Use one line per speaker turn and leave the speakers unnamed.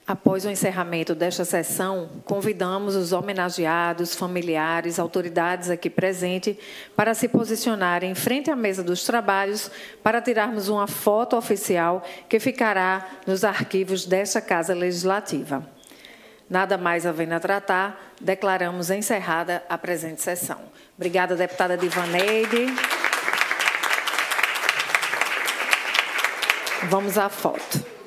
Após o encerramento desta sessão, convidamos os homenageados, familiares, autoridades aqui presentes para se posicionarem em frente à mesa dos trabalhos para tirarmos uma foto oficial que ficará nos arquivos desta Casa Legislativa. Nada mais havendo a tratar, declaramos encerrada a presente sessão. Obrigada, deputada Divaneide. Vamos à foto.